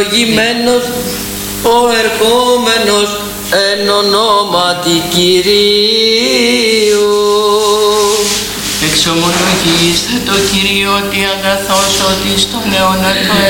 Ευλογημένος ο ερχόμενος εν ονόματι Κυρίου. Εξομολογήστε το Κύριο ότι αγαθός ότι στον αιώνα το